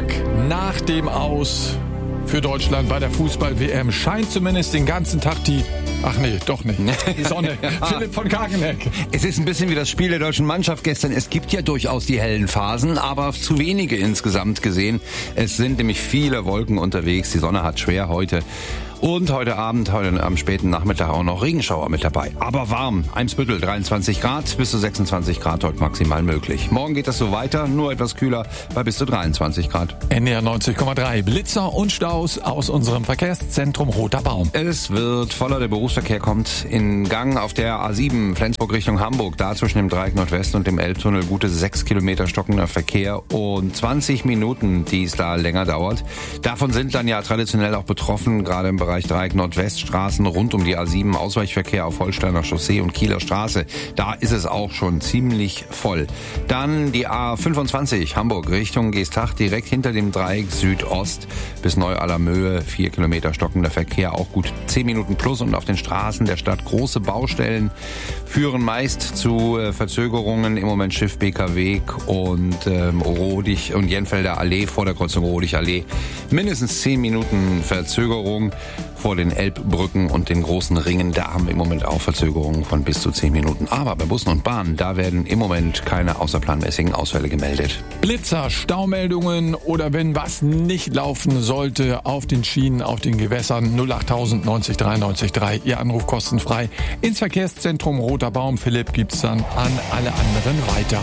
Tag nach dem Aus für Deutschland bei der Fußball-WM scheint zumindest den ganzen Tag die Sonne. Philipp von Kageneck. Es ist ein bisschen wie das Spiel der deutschen Mannschaft gestern. Es gibt ja durchaus die hellen Phasen, aber zu wenige insgesamt gesehen. Es sind nämlich viele Wolken unterwegs. Die Sonne hat schwer heute. Und heute Abend, heute am späten Nachmittag auch noch Regenschauer mit dabei. Aber warm. Eimsbüttel 23 Grad, bis zu 26 Grad heute maximal möglich. Morgen geht das so weiter, nur etwas kühler bei bis zu 23 Grad. NDR 90,3. Blitzer und Staus aus unserem Verkehrszentrum Roter Baum. Es wird voller, der Berufsverkehr kommt in Gang auf der A7 Flensburg Richtung Hamburg. Da zwischen dem Dreieck Nordwest und dem Elbtunnel gute 6 Kilometer stockender Verkehr und 20 Minuten, die es da länger dauert. Davon sind dann ja traditionell auch betroffen, gerade im Bereich Dreieck Nordweststraßen rund um die A7, Ausweichverkehr auf Holsteiner Chaussee und Kieler Straße. Da ist es auch schon ziemlich voll. Dann die A25 Hamburg Richtung Geesthacht, direkt hinter dem Dreieck Südost bis Neu-Allermöhe. 4 Kilometer stockender Verkehr, auch gut 10 Minuten plus. Und auf den Straßen der Stadt große Baustellen führen meist zu Verzögerungen. Im Moment Schiff Beker-Weg und Rodig und Jenfelder Allee vor der Kreuzung Rodig-Allee. Mindestens 10 Minuten Verzögerung. Vor den Elbbrücken und den großen Ringen, da haben wir im Moment auch Verzögerungen von bis zu 10 Minuten. Aber bei Bussen und Bahnen, da werden im Moment keine außerplanmäßigen Ausfälle gemeldet. Blitzer, Staumeldungen oder wenn was nicht laufen sollte auf den Schienen, auf den Gewässern 08000 90 93 3. Ihr Anruf kostenfrei ins Verkehrszentrum Roter Baum. Philipp gibt's dann an alle anderen weiter.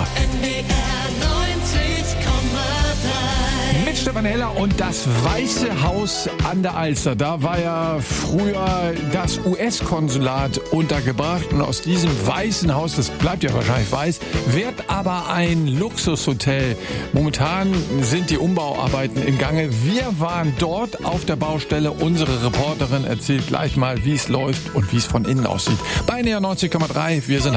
Mit Stefan Heller und das Weiße Haus an der Alster. Da war ja früher das US-Konsulat untergebracht und aus diesem Weißen Haus, das bleibt ja wahrscheinlich weiß, wird aber ein Luxushotel. Momentan sind die Umbauarbeiten im Gange. Wir waren dort auf der Baustelle. Unsere Reporterin erzählt gleich mal, wie es läuft und wie es von innen aussieht. Bei NDR 90,3, wir sind